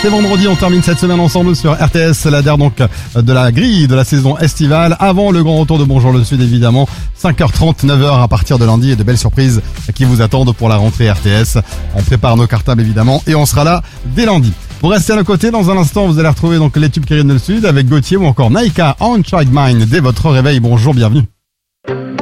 C'est vendredi, on termine cette semaine ensemble sur RTS, la dernière donc de la grille de la saison estivale, avant le grand retour de Bonjour le Sud évidemment, 5h30, 9h à partir de lundi et de belles surprises qui vous attendent pour la rentrée RTS. On prépare nos cartables évidemment et on sera là dès lundi. Vous restez à nos côtés, dans un instant vous allez retrouver donc les tubes qui viennent du Sud avec Gauthier ou encore Naika, On Child Mine dès votre réveil. Bonjour, bienvenue.